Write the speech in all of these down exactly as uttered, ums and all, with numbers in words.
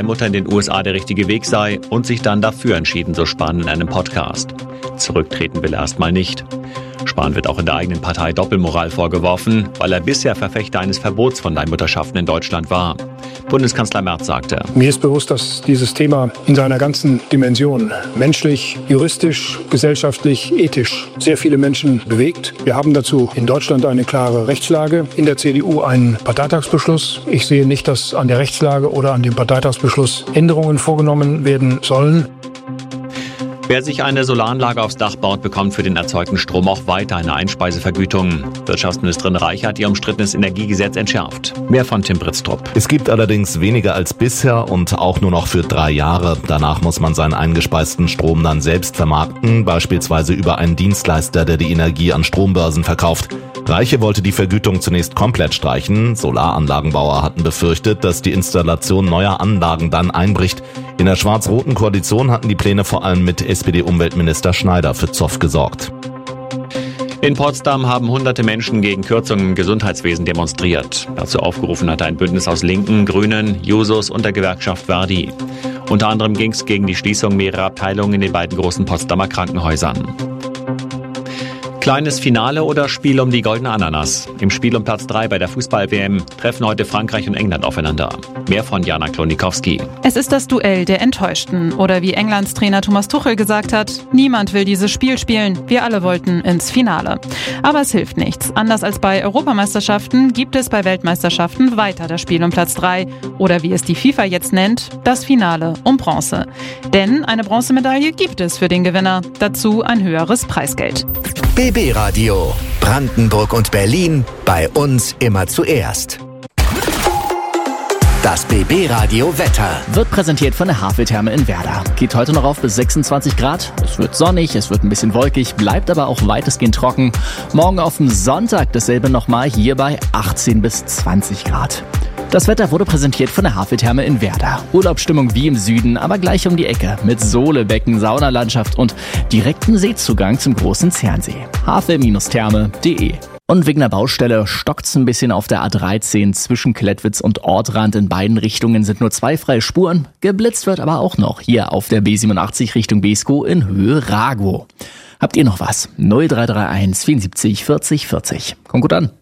Mutter in den U S A der richtige Weg sei und sich dann dafür entschieden, so Spahn in einem Podcast. Zurücktreten will er erstmal nicht. Spahn wird auch in der eigenen Partei Doppelmoral vorgeworfen, weil er bisher Verfechter eines Verbots von Leihmutterschaften in Deutschland war. Bundeskanzler Merz sagte: Mir ist bewusst, dass dieses Thema in seiner ganzen Dimension menschlich, juristisch, gesellschaftlich, ethisch sehr viele Menschen bewegt. Wir haben dazu in Deutschland eine klare Rechtslage, in der C D U einen Parteitagsbeschluss. Ich sehe nicht, dass an der Rechtslage oder an dem Parteitagsbeschluss Änderungen vorgenommen werden sollen. Wer sich eine Solaranlage aufs Dach baut, bekommt für den erzeugten Strom auch weiter eine Einspeisevergütung. Wirtschaftsministerin Reich hat ihr umstrittenes Energiegesetz entschärft. Mehr von Tim Britztrup. Es gibt allerdings weniger als bisher und auch nur noch für drei Jahre. Danach muss man seinen eingespeisten Strom dann selbst vermarkten, beispielsweise über einen Dienstleister, der die Energie an Strombörsen verkauft. Reiche wollte die Vergütung zunächst komplett streichen. Solaranlagenbauer hatten befürchtet, dass die Installation neuer Anlagen dann einbricht. In der schwarz-roten Koalition hatten die Pläne vor allem mit S P D-Umweltminister Schneider für Zoff gesorgt. In Potsdam haben hunderte Menschen gegen Kürzungen im Gesundheitswesen demonstriert. Dazu aufgerufen hatte ein Bündnis aus Linken, Grünen, Jusos und der Gewerkschaft Verdi. Unter anderem ging es gegen die Schließung mehrerer Abteilungen in den beiden großen Potsdamer Krankenhäusern. Kleines Finale oder Spiel um die goldene Ananas? Im Spiel um Platz drei bei der Fußball-W M treffen heute Frankreich und England aufeinander. Mehr von Jana Klonikowski. Es ist das Duell der Enttäuschten. Oder wie Englands Trainer Thomas Tuchel gesagt hat, niemand will dieses Spiel spielen. Wir alle wollten ins Finale. Aber es hilft nichts. Anders als bei Europameisterschaften gibt es bei Weltmeisterschaften weiter das Spiel um Platz drei. Oder wie es die FIFA jetzt nennt, das Finale um Bronze. Denn eine Bronzemedaille gibt es für den Gewinner. Dazu ein höheres Preisgeld. B B Radio. Brandenburg und Berlin. Bei uns immer zuerst. Das B B Radio Wetter wird präsentiert von der Haveltherme in Werder. Geht heute noch auf bis sechsundzwanzig Grad. Es wird sonnig, es wird ein bisschen wolkig, bleibt aber auch weitestgehend trocken. Morgen auf dem Sonntag dasselbe nochmal, hier bei achtzehn bis zwanzig Grad. Das Wetter wurde präsentiert von der Haveltherme in Werder. Urlaubsstimmung wie im Süden, aber gleich um die Ecke. Mit Sohlebecken, Saunalandschaft und direktem Seezugang zum großen Zernsee. havel Therme punkt de. Und wegen der Baustelle stockt's ein bisschen auf der A dreizehn zwischen Klettwitz und Ortrand. In beiden Richtungen sind nur zwei freie Spuren. Geblitzt wird aber auch noch hier auf der B siebenundachtzig Richtung Beeskow in Höhe Ragow. Habt ihr noch was? null drei drei eins vierundsiebzig vierzig vierzig. Kommt gut an.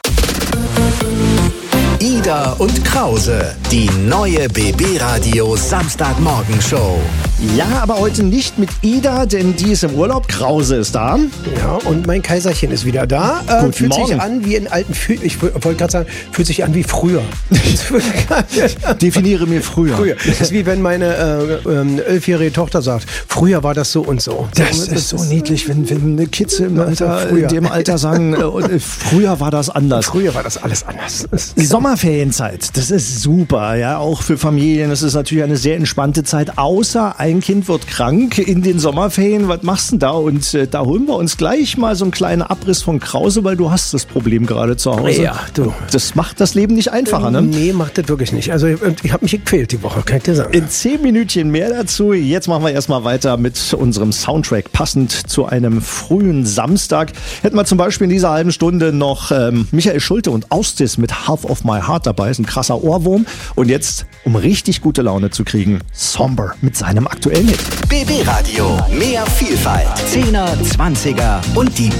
Ida und Krause, die neue B B Radio Samstagmorgenshow. Ja, aber heute nicht mit Ida, denn die ist im Urlaub. Krause ist da. Ja, und mein Kaiserchen ist wieder da. Äh, Guten fühlt Morgen. sich an wie in alten, Fü- ich wollte gerade sagen, fühlt sich an wie früher. Definiere mir früher. Früher. Das ist wie wenn meine äh, ähm, elfjährige Tochter sagt, früher war das so und so. Das ist so niedlich, wenn, wenn Kids im Alter, früher. in dem Alter sagen, äh, früher war das anders. Früher war das alles anders. Die Sommerferienzeit, das ist super, ja, auch für Familien. Das ist natürlich eine sehr entspannte Zeit, außer ein Kind wird krank in den Sommerferien. Was machst du denn da? Und äh, da holen wir uns gleich mal so einen kleinen Abriss von Krause, weil du hast das Problem gerade zu Hause. Ja, du. Das macht das Leben nicht einfacher, ne? Nee, macht das wirklich nicht. Also ich, ich habe mich gequält die Woche, kann ich dir sagen. In zehn Minütchen mehr dazu. Jetzt machen wir erstmal weiter mit unserem Soundtrack, passend zu einem frühen Samstag. Hätten wir zum Beispiel in dieser halben Stunde noch ähm, Michael Schulte und Austis mit Half of My Heart dabei. Ist ein krasser Ohrwurm. Und jetzt, um richtig gute Laune zu kriegen, Somber mit seinem aktuellen Hit. B B Radio. Mehr Vielfalt. Zehner, Zwanziger und die